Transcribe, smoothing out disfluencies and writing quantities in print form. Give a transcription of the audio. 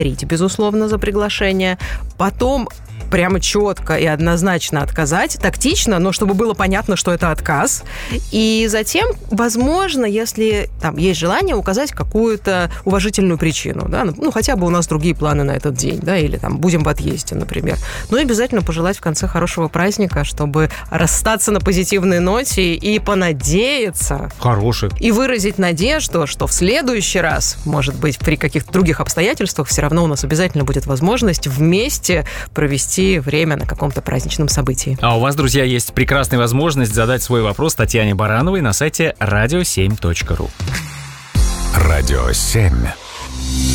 безусловно, за приглашение. Потом прямо четко и однозначно отказать, тактично, но чтобы было понятно, что это отказ. И затем, возможно, если там есть желание, указать какую-то уважительную причину, да, ну, хотя бы у нас другие планы на этот день, да, или там будем в отъезде, например. Ну и обязательно пожелать в конце хорошего праздника, чтобы расстаться на позитивной ноте и понадеяться. И выразить надежду, что в следующий раз, может быть, при каких-то других обстоятельствах, все равно у нас обязательно будет возможность вместе провести время на каком-то праздничном событии. А у вас, друзья, есть прекрасная возможность задать свой вопрос Татьяне Барановой на сайте radio7.ru. Радио 7.